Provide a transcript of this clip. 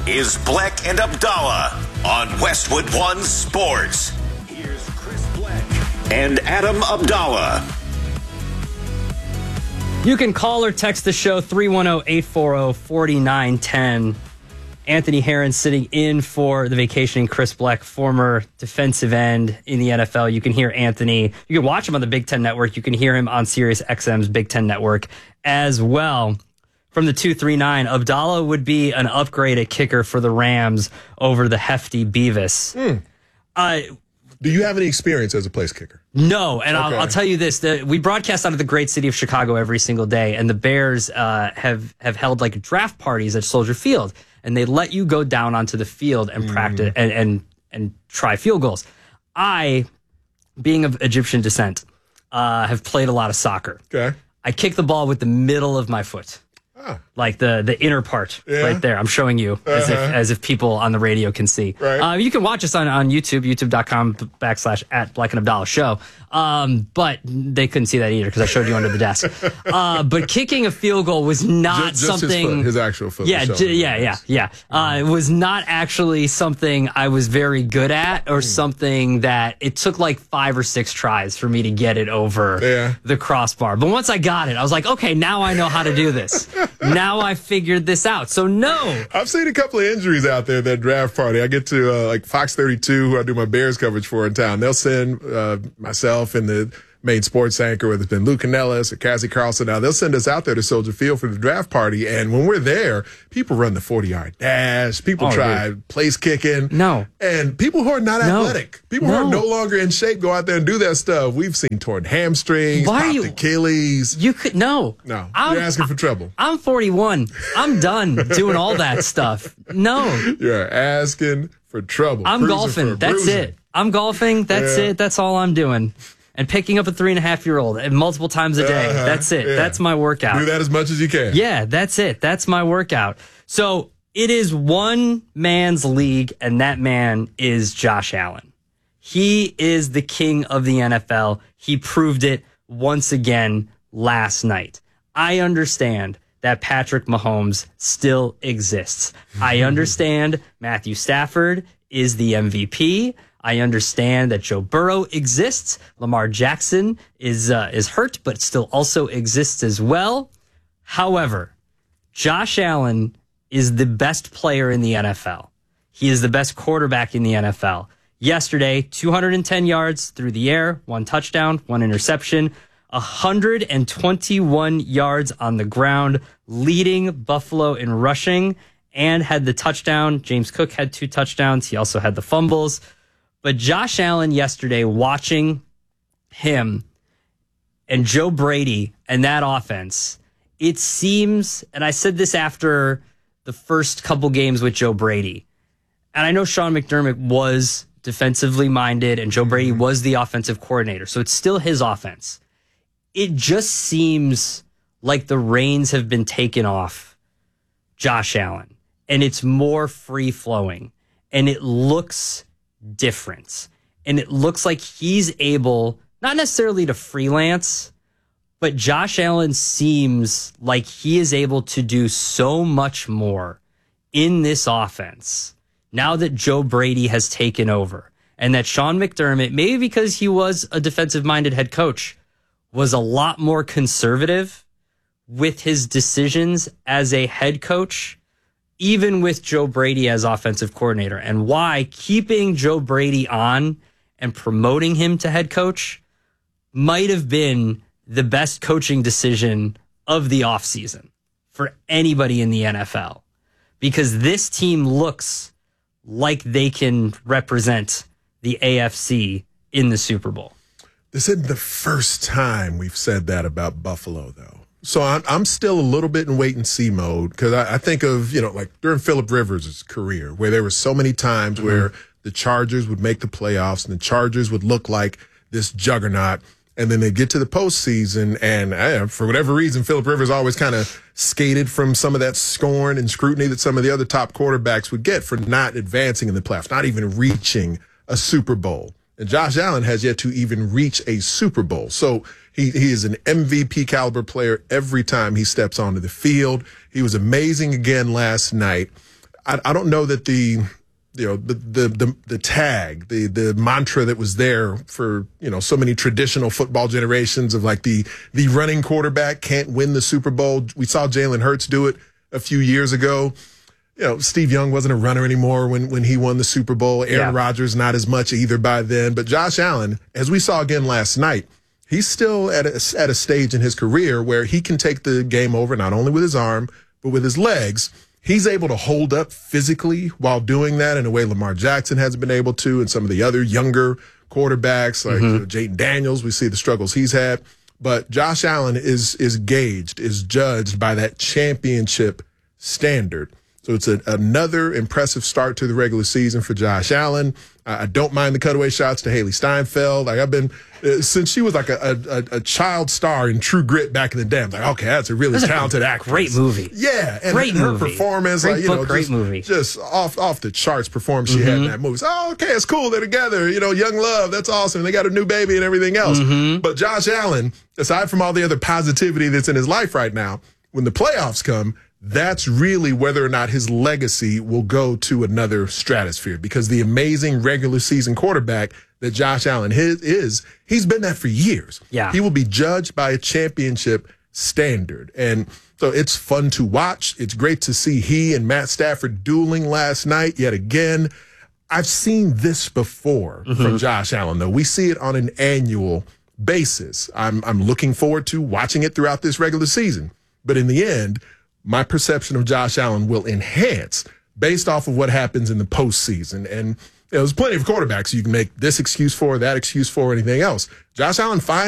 is Black and Abdallah on Westwood One Sports. Here's Chris Black and Adam Abdallah. You can call or text the show 310-840-4910. Anthony Herron sitting in for the vacationing Chris Black, former defensive end in the NFL. You can hear Anthony. You can watch him on the Big Ten Network. You can hear him on Sirius XM's Big Ten Network as well. From the 239, Abdallah would be an upgrade at kicker for the Rams over the hefty Beavis. Do you have any experience as a place kicker? No, and okay. I'll tell you this. We broadcast out of the great city of Chicago every single day, and the Bears have held like draft parties at Soldier Field, and they let you go down onto the field and practice and try field goals. I, being of Egyptian descent, have played a lot of soccer. Okay. I kick the ball with the middle of my foot. Like the inner part right there. I'm showing you as if people on the radio can see. Right. You can watch us on YouTube, youtube.com/at Black and Abdallah Show. But they couldn't see that either because I showed you under the desk. But kicking a field goal was not just something. His actual foot. Yeah. It was not actually something I was very good at or something that it took like 5 or 6 tries for me to get it over the crossbar. But once I got it, I was like, okay, now I know how to do this. Now I figured this out. So no. I've seen a couple of injuries out there at that draft party. I get to like Fox 32, who I do my Bears coverage for in town. They'll send myself and the main sports anchor, whether it's been Luke Canellis or Cassie Carlson. Now they'll send us out there to Soldier Field for the draft party. And when we're there, people run the 40-yard dash. People try place kicking. No. And people who are not athletic, people who are no longer in shape go out there and do that stuff. We've seen torn hamstrings, popped Achilles. You could, no. You're asking for trouble. I'm 41. I'm done doing all that stuff. No. You're asking for trouble. I'm golfing. That's it. I'm golfing. That's it. That's all I'm doing. And picking up a 3.5-year-old multiple times a day. That's it. Yeah. That's my workout. Do that as much as you can. Yeah, that's it. That's my workout. So it is one man's league, and that man is Josh Allen. He is the king of the NFL. He proved it once again last night. I understand that Patrick Mahomes still exists. I understand Matthew Stafford is the MVP. I understand that Joe Burrow exists. Lamar Jackson is hurt, but still also exists as well. However, Josh Allen is the best player in the NFL. He is the best quarterback in the NFL. Yesterday, 210 yards through the air, 1 touchdown, 1 interception, 121 yards on the ground, leading Buffalo in rushing, and had the touchdown. James Cook had 2 touchdowns. He also had the fumbles. But Josh Allen yesterday, watching him and Joe Brady and that offense, it seems, and I said this after the first couple games with Joe Brady, and I know Sean McDermott was defensively minded and Joe Brady was the offensive coordinator, so it's still his offense. It just seems like the reins have been taken off Josh Allen, and it's more free-flowing, and it looks difference. And it looks like he's able, not necessarily to freelance, but Josh Allen seems like he is able to do so much more in this offense now that Joe Brady has taken over. And that Sean McDermott, maybe because he was a defensive-minded head coach, was a lot more conservative with his decisions as a head coach, even with Joe Brady as offensive coordinator, and why keeping Joe Brady on and promoting him to head coach might have been the best coaching decision of the offseason for anybody in the NFL, because this team looks like they can represent the AFC in the Super Bowl. This isn't the first time we've said that about Buffalo, though. So I'm still a little bit in wait and see mode, because I think of, like during Phillip Rivers' career, where there were so many times where the Chargers would make the playoffs and the Chargers would look like this juggernaut, and then they get to the postseason, and for whatever reason, Phillip Rivers always kind of skated from some of that scorn and scrutiny that some of the other top quarterbacks would get for not advancing in the playoffs, not even reaching a Super Bowl. And Josh Allen has yet to even reach a Super Bowl. So he is an MVP caliber player every time he steps onto the field. He was amazing again last night. I don't know that the tag, the mantra that was there for, so many traditional football generations of like the running quarterback can't win the Super Bowl. We saw Jalen Hurts do it a few years ago. Steve Young wasn't a runner anymore when he won the Super Bowl. Aaron Rodgers, not as much either by then. But Josh Allen, as we saw again last night, he's still at a stage in his career where he can take the game over, not only with his arm, but with his legs. He's able to hold up physically while doing that in a way Lamar Jackson hasn't been able to, and some of the other younger quarterbacks like Jaden Daniels. We see the struggles he's had. But Josh Allen is judged by that championship standard. So it's another impressive start to the regular season for Josh Allen. I don't mind the cutaway shots to Haley Steinfeld. Like I've been since she was like a child star in True Grit back in the day. I'm like, okay, that's a really talented actress. Great movie. Yeah, and great her movie. performance, Great movie. Just off the charts performance she had in that movie. So, okay, it's cool. They're together. Young love. That's awesome. They got a new baby and everything else. But Josh Allen, aside from all the other positivity that's in his life right now, when the playoffs come, that's really whether or not his legacy will go to another stratosphere, because the amazing regular season quarterback that Josh Allen is, he's been that for years. Yeah. He will be judged by a championship standard. And so it's fun to watch. It's great to see he and Matt Stafford dueling last night yet again. I've seen this before from Josh Allen, though. We see it on an annual basis. I'm looking forward to watching it throughout this regular season. But in the end, my perception of Josh Allen will enhance based off of what happens in the postseason. And there's plenty of quarterbacks you can make this excuse for, that excuse for, anything else. Josh Allen finds